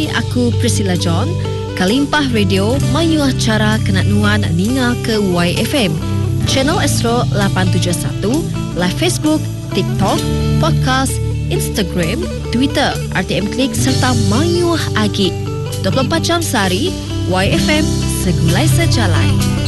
aku Priscilla John. Kalimpah Radio mayuah cara kena nuan ninga ke YFM. Channel Astro 871, live Facebook, TikTok, podcast, Instagram, Twitter, RTM Klik serta mayuah agi. 24 jam sehari, YFM segulai sejalan.